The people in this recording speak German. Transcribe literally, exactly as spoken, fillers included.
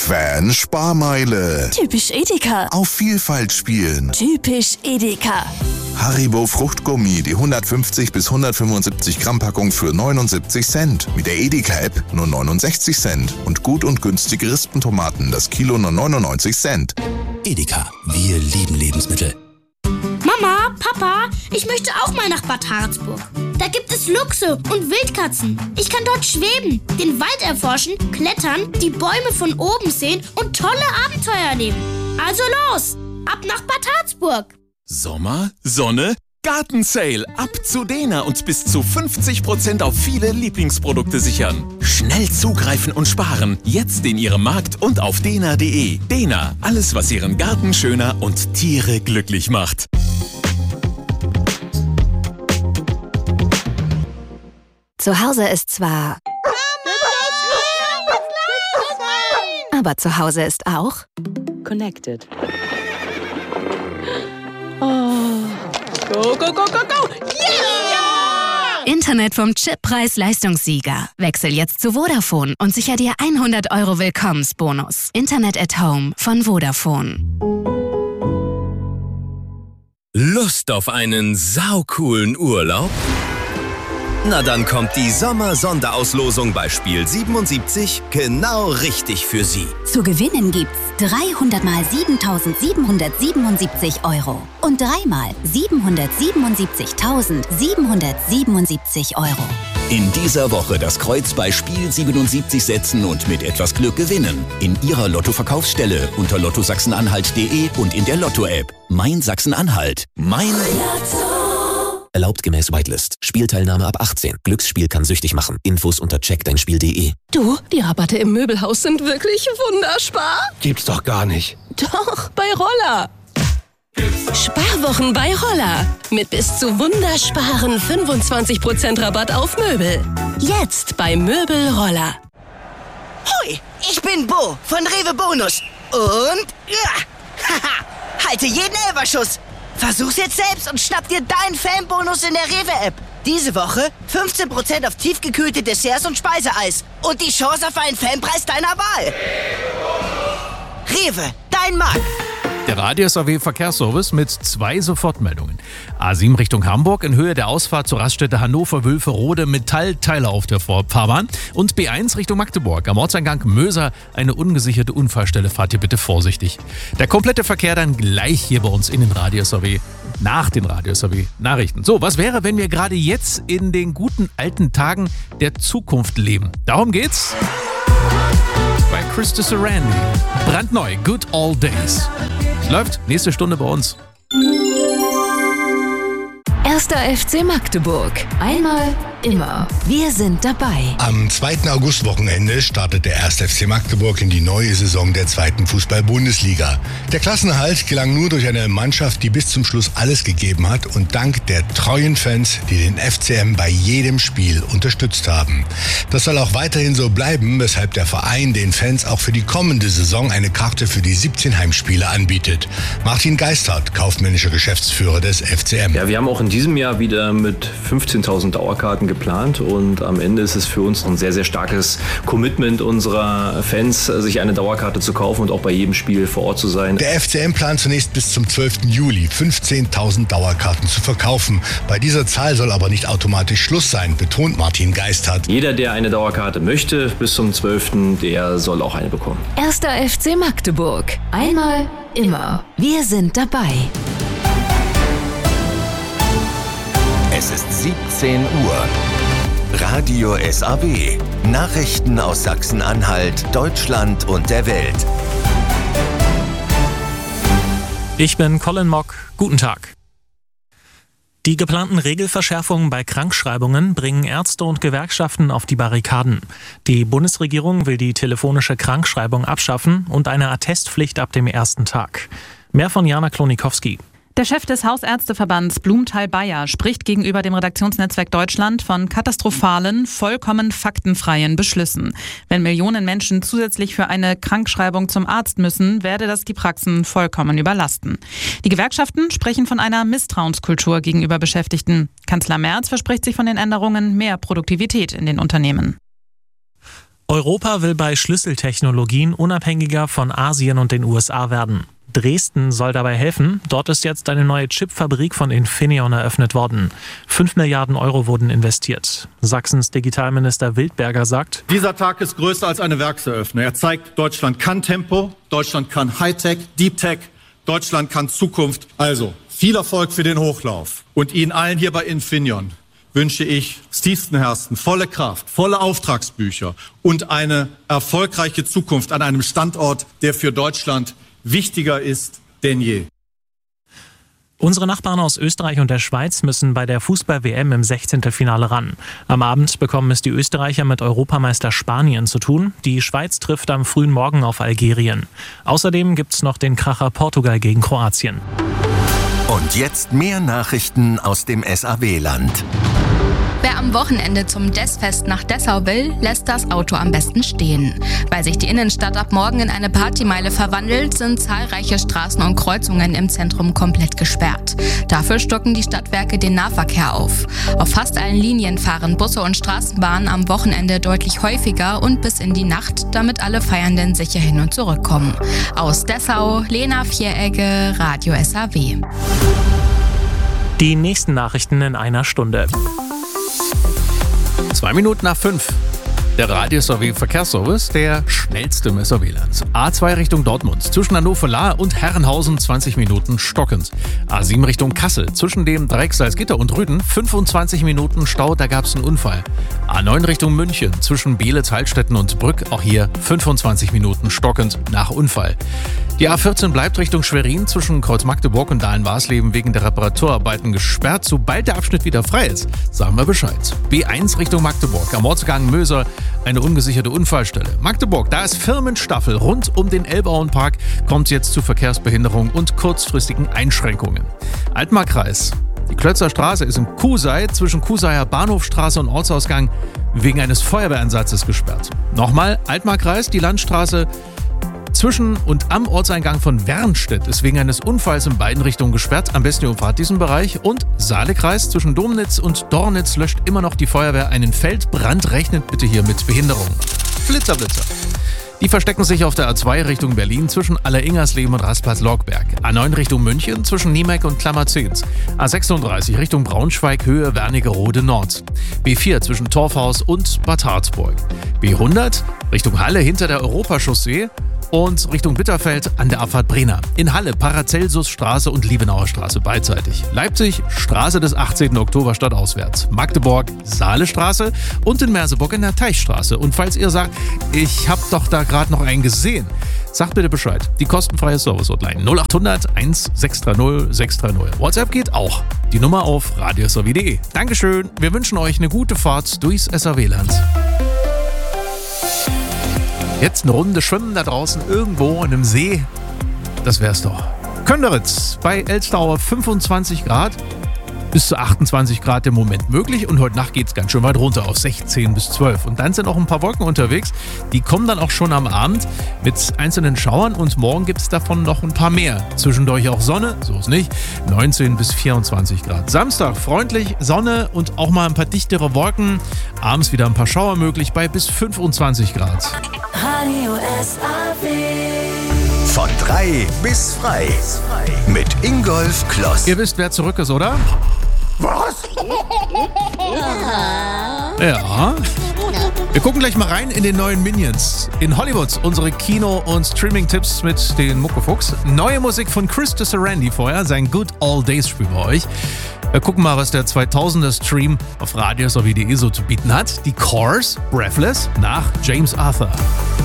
Fan Sparmeile. Typisch Edeka. Auf Vielfalt spielen. Typisch Edeka. Haribo Fruchtgummi, die hundertfünfzig bis hundertfünfundsiebzig Gramm Packung für neunundsiebzig Cent. Mit der Edeka-App nur neunundsechzig Cent. Und gut und günstige Rispentomaten, das Kilo nur neunundneunzig Cent. Edeka, wir lieben Lebensmittel. Mama, Papa, ich möchte auch mal nach Bad Harzburg. Da gibt es Luchse und Wildkatzen. Ich kann dort schweben, den Wald erforschen, klettern, die Bäume von oben sehen und tolle Abenteuer erleben. Also los, ab nach Bad Harzburg. Sommer, Sonne, Gartensale. Ab zu Dena und bis zu fünfzig Prozent auf viele Lieblingsprodukte sichern. Schnell zugreifen und sparen. Jetzt in Ihrem Markt und auf dena punkt de. Dena, alles was Ihren Garten schöner und Tiere glücklich macht. Zu Hause ist zwar... Aber zu Hause ist auch... Connected. Oh. Go, go, go, go, go! Yeah! Internet vom Chippreis-Leistungssieger. Wechsel jetzt zu Vodafone und sicher dir hundert Euro Willkommensbonus. Internet at Home von Vodafone. Lust auf einen saucoolen Urlaub? Na dann kommt die Sommer-Sonderauslosung bei Spiel siebenundsiebzig genau richtig für Sie. Zu gewinnen gibt's dreihundert mal siebentausendsiebenhundertsiebenundsiebzig Euro und dreimal siebenhundertsiebenundsiebzigtausendsiebenhundertsiebenundsiebzig Euro. In dieser Woche das Kreuz bei Spiel siebenundsiebzig setzen und mit etwas Glück gewinnen. In Ihrer Lotto-Verkaufsstelle unter lotto sachsen-anhalt punkt de und in der Lotto-App. Mein Sachsen-Anhalt. Mein Lotto. Erlaubt gemäß Whitelist. Spielteilnahme ab achtzehn. Glücksspiel kann süchtig machen. Infos unter check dein spiel punkt de. Du, die Rabatte im Möbelhaus sind wirklich wunderspar. Gibt's doch gar nicht. Doch, bei Roller. Sparwochen bei Roller. Mit bis zu wundersparen fünfundzwanzig Prozent Rabatt auf Möbel. Jetzt bei Möbel Roller. Hui, ich bin Bo von Rewe Bonus. Und... Ja, haha, halte jeden Elferschuss. Versuch's jetzt selbst und schnapp dir deinen Fanbonus in der Rewe-App. Diese Woche fünfzehn Prozent auf tiefgekühlte Desserts und Speiseeis. Und die Chance auf einen Fanpreis deiner Wahl. Rewe, dein Markt. Der Radius A W Verkehrsservice mit zwei Sofortmeldungen. A sieben Richtung Hamburg in Höhe der Ausfahrt zur Raststätte Hannover-Wülferode Metallteile auf der Fahrbahn. Und B eins Richtung Magdeburg am Ortseingang Möser eine ungesicherte Unfallstelle. Fahrt ihr bitte vorsichtig. Der komplette Verkehr dann gleich hier bei uns in den Radius A W. Nach den Radius A W Nachrichten. So, was wäre, wenn wir gerade jetzt in den guten alten Tagen der Zukunft leben? Darum geht's bei Krista Sarandon. Brandneu, Good Old Days. Es läuft, nächste Stunde bei uns. Erster F C Magdeburg. Einmal, immer. Wir sind dabei. Am zweiten Augustwochenende startet der erste F C Magdeburg in die neue Saison der zweiten Fußball-Bundesliga. Der Klassenerhalt gelang nur durch eine Mannschaft, die bis zum Schluss alles gegeben hat und dank der treuen Fans, die den F C M bei jedem Spiel unterstützt haben. Das soll auch weiterhin so bleiben, weshalb der Verein den Fans auch für die kommende Saison eine Karte für die siebzehn Heimspiele anbietet. Martin Geistert, kaufmännischer Geschäftsführer des F C M. Ja, wir haben auch in diesem Jahr wieder mit fünfzehntausend Dauerkarten geplant und am Ende ist es für uns ein sehr, sehr starkes Commitment unserer Fans, sich eine Dauerkarte zu kaufen und auch bei jedem Spiel vor Ort zu sein. Der F C M plant zunächst bis zum zwölften Juli fünfzehntausend Dauerkarten zu verkaufen. Bei dieser Zahl soll aber nicht automatisch Schluss sein, betont Martin Geistert. Jeder, der eine Dauerkarte möchte, bis zum zwölften, der soll auch eine bekommen. Erster F C Magdeburg. Einmal, immer. Wir sind dabei. Es ist siebzehn Uhr. Radio S A W. Nachrichten aus Sachsen-Anhalt, Deutschland und der Welt. Ich bin Colin Mock. Guten Tag. Die geplanten Regelverschärfungen bei Krankschreibungen bringen Ärzte und Gewerkschaften auf die Barrikaden. Die Bundesregierung will die telefonische Krankschreibung abschaffen und eine Attestpflicht ab dem ersten Tag. Mehr von Jana Klonikowski. Der Chef des Hausärzteverbands Blumenthal-Bayer spricht gegenüber dem Redaktionsnetzwerk Deutschland von katastrophalen, vollkommen faktenfreien Beschlüssen. Wenn Millionen Menschen zusätzlich für eine Krankschreibung zum Arzt müssen, werde das die Praxen vollkommen überlasten. Die Gewerkschaften sprechen von einer Misstrauenskultur gegenüber Beschäftigten. Kanzler Merz verspricht sich von den Änderungen mehr Produktivität in den Unternehmen. Europa will bei Schlüsseltechnologien unabhängiger von Asien und den U S A werden. Dresden soll dabei helfen. Dort ist jetzt eine neue Chipfabrik von Infineon eröffnet worden. Fünf Milliarden Euro wurden investiert. Sachsens Digitalminister Wildberger sagt: Dieser Tag ist größer als eine Werkseröffnung. Er zeigt, Deutschland kann Tempo, Deutschland kann Hightech, Deep Tech, Deutschland kann Zukunft. Also viel Erfolg für den Hochlauf. Und Ihnen allen hier bei Infineon wünsche ich aus tiefstem Herzen volle Kraft, volle Auftragsbücher und eine erfolgreiche Zukunft an einem Standort, der für Deutschland wichtiger ist denn je. Unsere Nachbarn aus Österreich und der Schweiz müssen bei der Fußball-W M im Sechzehntelfinale ran. Am Abend bekommen es die Österreicher mit Europameister Spanien zu tun. Die Schweiz trifft am frühen Morgen auf Algerien. Außerdem gibt's noch den Kracher Portugal gegen Kroatien. Und jetzt mehr Nachrichten aus dem S A W-Land. Wer am Wochenende zum Dessfest nach Dessau will, lässt das Auto am besten stehen. Weil sich die Innenstadt ab morgen in eine Partymeile verwandelt, sind zahlreiche Straßen und Kreuzungen im Zentrum komplett gesperrt. Dafür stocken die Stadtwerke den Nahverkehr auf. Auf fast allen Linien fahren Busse und Straßenbahnen am Wochenende deutlich häufiger und bis in die Nacht, damit alle Feiernden sicher hin und zurück kommen. Aus Dessau, Lena Vieregge, Radio S A W. Die nächsten Nachrichten in einer Stunde. Zwei Minuten nach fünf. Der Radio S A W Verkehrsservice, der schnellste im S A W-Land. A zwei Richtung Dortmund, zwischen Hannover-Lahr und Herrenhausen zwanzig Minuten stockend. A sieben Richtung Kassel, zwischen dem Dreieck Salzgitter und Rüden fünfundzwanzig Minuten Stau, da gab es einen Unfall. A neun Richtung München, zwischen Beelitz, Heilstätten und Brück, auch hier fünfundzwanzig Minuten stockend nach Unfall. Die A vierzehn bleibt Richtung Schwerin, zwischen Kreuz-Magdeburg und Dahlen-Warsleben wegen der Reparaturarbeiten gesperrt. Sobald der Abschnitt wieder frei ist, sagen wir Bescheid. B eins Richtung Magdeburg, am Ortsgang Möser, eine ungesicherte Unfallstelle. Magdeburg, da ist Firmenstaffel rund um den Elbauenpark, kommt jetzt zu Verkehrsbehinderung und kurzfristigen Einschränkungen. Altmarkkreis. Die Klötzer Straße ist in Kusei zwischen Kuseier Bahnhofstraße und Ortsausgang wegen eines Feuerwehreinsatzes gesperrt. Nochmal, Altmarkkreis, die Landstraße zwischen und am Ortseingang von Wernstedt ist wegen eines Unfalls in beiden Richtungen gesperrt. Am besten ihr umfahrt diesen Bereich. Und Saalekreis zwischen Domnitz und Dornitz löscht immer noch die Feuerwehr einen Feldbrand. Rechnet bitte hier mit Behinderung. Blitzer, Blitzer. Die verstecken sich auf der A zwei Richtung Berlin zwischen Alleringersleben und Rastplatz-Logberg. A neun Richtung München zwischen Niemeck und Klammerzehns. A sechsunddreißig Richtung Braunschweig Höhe Wernigerode Nord. B vier zwischen Torfhaus und Bad Harzburg. B hundert Richtung Halle hinter der Europachaussee und Richtung Bitterfeld an der Abfahrt Brenner. In Halle Paracelsusstraße und Liebenauer Straße beidseitig. Leipzig Straße des achtzehnten Oktober stadtauswärts. Magdeburg Saalestraße und in Merseburg in der Teichstraße. Und falls ihr sagt, ich hab doch da gerade noch einen gesehen, sagt bitte Bescheid. Die kostenfreie Service-Hotline null achthundert eins sechs drei null sechs drei null. WhatsApp geht auch. Die Nummer auf radio s a w punkt d e. Dankeschön. Wir wünschen euch eine gute Fahrt durchs S A W-Land. Jetzt eine Runde schwimmen da draußen irgendwo in einem See. Das wär's doch. Könderitz bei Elstauer fünfundzwanzig Grad. Bis zu achtundzwanzig Grad im Moment möglich und heute Nacht geht's ganz schön weit runter auf sechzehn bis zwölf. Und dann sind auch ein paar Wolken unterwegs. Die kommen dann auch schon am Abend mit einzelnen Schauern und morgen gibt's davon noch ein paar mehr. Zwischendurch auch Sonne, so ist nicht, neunzehn bis vierundzwanzig Grad. Samstag freundlich, Sonne und auch mal ein paar dichtere Wolken. Abends wieder ein paar Schauer möglich bei bis fünfundzwanzig Grad. Radio S A W. Von drei bis frei. Mit Ingolf Kloss. Ihr wisst, wer zurück ist, oder? Was? Ja. Wir gucken gleich mal rein in den neuen Minions. In Hollywood unsere Kino- und Streaming-Tipps mit den Muckefuchs. Neue Musik von Chris Sarandon vorher, sein Good All Days Spiel bei euch. Wir gucken mal, was der zweitausender Stream auf radio s a w punkt d e so zu bieten hat. Die Cars, Breathless, nach James Arthur.